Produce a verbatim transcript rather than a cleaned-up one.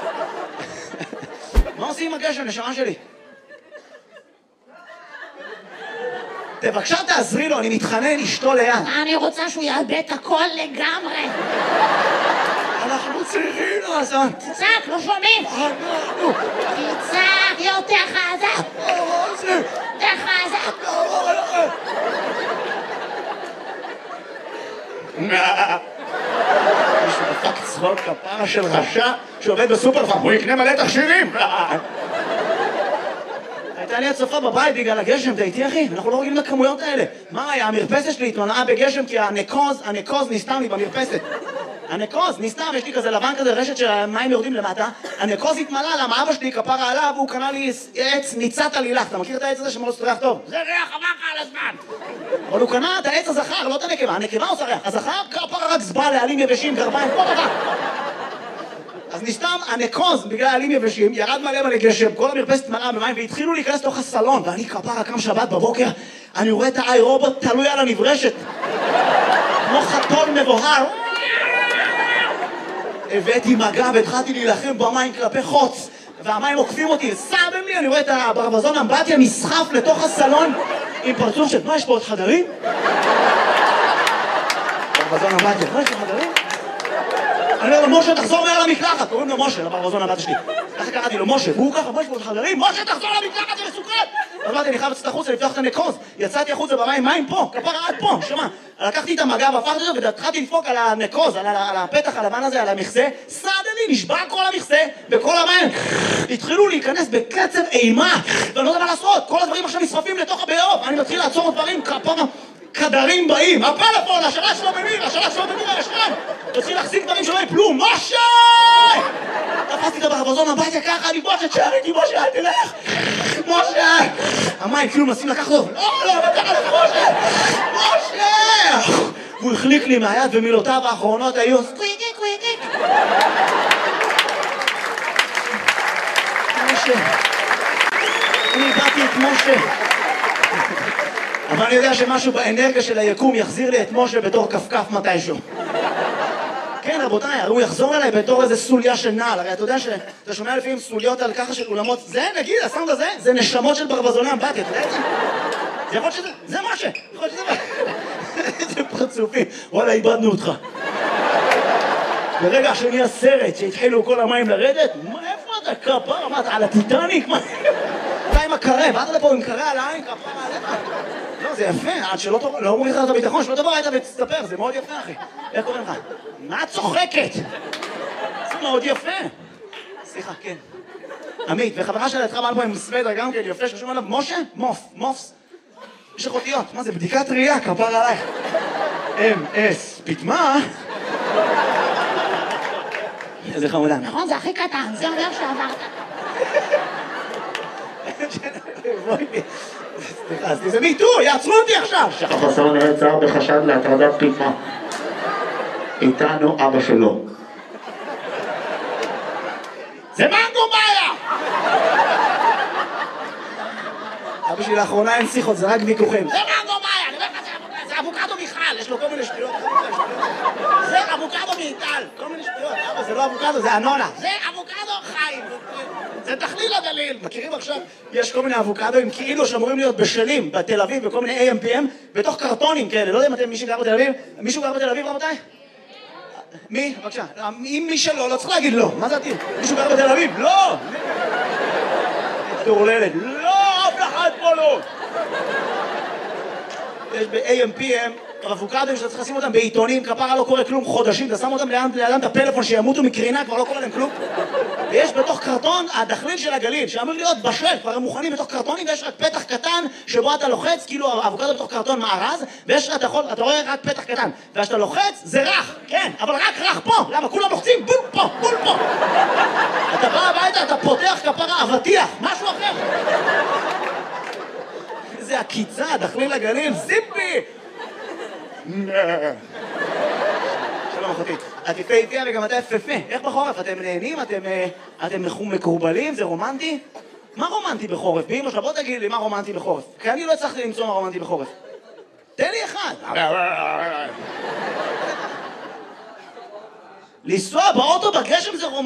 מה עושים עם הגשם, נשמה שלי? בבקשה תעזרי לו, אני מתחנן, אשתו ליד. אני רוצה שהוא יאבד את הכל לגמרי. אנחנו צריכים לעשות. תצעק, לא שומעים. אנחנו. תצעק יותר חזק. יותר חזק. מישהו דפק צחוק כפרה של רשע שעובד בסופרפארם, הוא יקנה מלא תכשירים. הייתה לי הצפה בבית בגלל הגשם, אתה איתי אחי? אנחנו לא רגילים לכמויות האלה. מה היה? המרפסת שלי התמלאה בגשם כי הנקוז, הנקוז נסתם לי במרפסת. הנקוז נסתם, יש לי כזה לבן כזה, רשת שהמים יורדים למטה. הנקוז התמלא, למה אבא שלי כפרה עליו, והוא קנה לי עץ ניצת עלילך. אתה מכיר את העץ הזה שמאוד ריח טוב? זה ריח עבר לך על הזמן. אבל הוא קנה את העץ הזכר, לא את הנקבה. הנקבה עושה ריח. הזכר כפרה רק זבא לעלים יבשים, גרביים, כל דבר. אז נסתם הנקוז בגלל עלים יבשים, ירד מלא מלא גשם, כל המרפסת מלאה במים והתחילו להיכנס לתוך הסלון, ואני כפרה קם שבת בבוקר, אני רואה את האי רובוט תלוי על הנברשת כמו חתול מבוהר. הבאתי מגע והתחלתי להילחם במים כלפי חוץ והמים עוקפים אותי, סתם לי, אני רואה את הברווזון אמבטיה נסחף לתוך הסלון עם פרצוף של, מה יש פה עוד חדרים? ברווזון אמבטיה, מה יש פה חדרים? אני אומר לו, משה, תחזור מעל המקלחת. קוראים לו משה, לברווזון הבת שלי. ככה קראתי לו, משה, והוא ככה, משה, פה חברים, משה, תחזור למקלחת, זה מסוכן! אז אמרתי, אני חייב לצאת החוצה, לפתוח את הנקוז. יצאתי החוצה במים, מים פה, כפרה עד פה, שמה. לקחתי את המגע והפכתי אותו, והתחלתי לדפוק על הנקוז, על הפתח הלבן הזה, על המכסה. סעד לי, נשבר כל המכסה, וכל המים התחילו להיכנס בקצב אימה, ואני לא יודע מה לעשות. כל הדברים עכשיו נשרפים לתוך הבאוב. אני מתחיל לעצור דברים, כפרה כדרים באים, הפלאפון, השלט שלו במיר, השלט שלו במיר על השכם. תתחיל להחזיק דברים שלא יפלו, משה! תפסתי את הברווזון הביתה ככה, אני משה, תשאר איתי, משה, אל תלך! משה! המים כאילו מנסים לקחת אותו, לא, לא, לא ככה לך, משה! משה! והוא החליק לי מהיד ומילותיו האחרונות היו סקוויקי, קוויקי! משה! אני באתי את משה! אבל אני יודע שמשהו באנרגיה של היקום יחזיר לי את משה בתור כפכף מתישהו. כן, רבותיי, הוא יחזור אליי בתור איזה סוליה של נעל. הרי אתה יודע שאתה שומע לפעמים סוליות על ככה של אולמות. זה, נגיד, הסאונד הזה, זה נשמות של ברווזוני אמבטיה, אתה יודע את זה? זה יכול להיות שזה, זה משה, יכול להיות שזה... איזה פרצופים, וואלה, איבדנו אותך. ברגע השני הסרט שהתחילו כל המים לרדת, מה, איפה אתה כפרה? מה, אתה על הטיטניק? מה? אתה עם הקרה, באת לפה עם קרה על העין, כפרה עליך. לא, זה יפה, עד שלא תבוא, לא אומרים לך את הביטחון, שלא תבוא היית ותסתפר, זה מאוד יפה, אחי. איך קוראים לך? מה את צוחקת? זה מאוד יפה. סליחה, כן. עמית, וחברה שלה התחברה פה עם סוודר גם כן, יפה, ששום עליו, משה? מוף, מופס. יש לך אותיות, מה זה, בדיקת ראייה, כפר עלייך. אם אס, פתמה. איזה חמודה. נכון, זה הכי קטן, זה אומר שעברת. סליחה, אז זה מיטו, יעצרו אותי עכשיו! החסר נעצר בחשד להטרדת תקיפה. איתנו אבא שלו. זה מנגו מאיה! אבא שלי לאחרונה אין שיחות, זה רק ויכוחים. זה מנגו מאיה, אני אומר לך, זה אבוקדו מיכל, יש לו כל מיני שטויות. זה אבוקדו מאיטל, כל מיני שטויות. אבא, זה לא אבוקדו, זה אנונה. זה אבוקדו חיים. זה תכליל הגליל. מכירים עכשיו? יש כל מיני אבוקדואים כאילו שאמורים להיות בשלים בתל אביב, בכל מיני איי אם פי אם, בתוך קרטונים כאלה. לא יודע אם אתם מישהו גר בתל אביב? מישהו גר בתל אביב, רבותיי? מי? בבקשה. אם מי שלא, לא צריך להגיד לא. מה זה עתיד? מישהו גר בתל אביב? לא! תורללת. לא! אף אחד פה לא! יש ב-איי אם פי אם אבוקדואים שאתה צריך לשים אותם בעיתונים, כפרה לא קורה כלום חודשים, אתה שם אותם לידם את הפלאפון שימותו מקרינה, כבר לא קורה להם כלום. ויש בתוך קרטון הדחליל של הגליל, שאמור להיות בשל, כבר הם מוכנים בתוך קרטונים, ויש רק פתח קטן שבו אתה לוחץ, כאילו האבוקדו בתוך קרטון מארז, ויש אתה יכול, אתה רואה רק פתח קטן, וכשאתה לוחץ זה רך, כן, אבל רק רך פה, למה? כולם לוחצים בול פה, בול פה. אתה בא הביתה, אתה פותח כפרה אבטיח, משהו אחר. איזה עקיצה, דחליל הגליל, זיפי! שלום אחותי, את יפה איתי וגם אתה יפה. איך בחורף? אתם נהנים? אתם מקורבלים? זה רומנטי? מה רומנטי בחורף? באמא שלה, בוא תגיד לי מה רומנטי בחורף, כי אני לא הצלחתי למצוא מה רומנטי בחורף. תן לי אחד. לנסוע באוטו בגשם זה רומנטי?